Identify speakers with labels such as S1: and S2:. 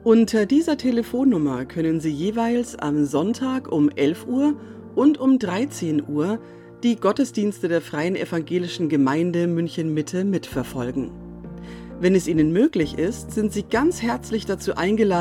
S1: Unter dieser Telefonnummer können Sie jeweils am Sonntag um 11 Uhr und um 13 Uhr die Gottesdienste der Freien Evangelischen Gemeinde München-Mitte mitverfolgen. Wenn es Ihnen möglich ist, sind Sie ganz herzlich dazu eingeladen,